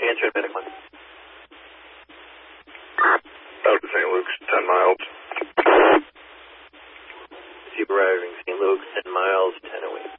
Answer Medic 1. Out to St. Luke's, 10 miles. Super arriving St. Luke's, 10 miles, 10 away.